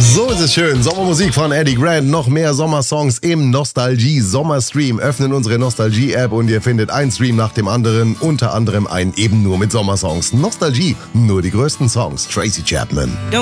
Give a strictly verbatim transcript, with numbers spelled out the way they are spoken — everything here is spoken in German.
So ist es schön. Sommermusik von Eddie Grant. Noch mehr Sommersongs im Nostalgie-Sommerstream. Öffnen unsere Nostalgie-App und ihr findet einen Stream nach dem anderen. Unter anderem einen eben nur mit Sommersongs. Nostalgie, nur die größten Songs. Tracy Chapman.